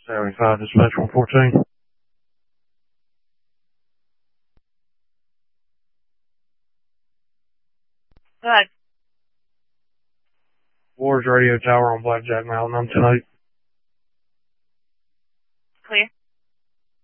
75, dispatch 114. Go ahead. Wars Radio Tower on Blackjack Mountain. I'm tonight. Clear.